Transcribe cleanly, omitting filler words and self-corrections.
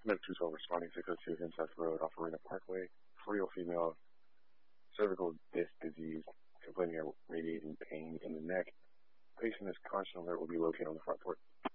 Med 212 responding 602 Henseth Road off Arena Parkway. 40-year-old female, cervical disc disease, complaining of radiating pain in the neck. Patient is conscious alert will be located on the front porch.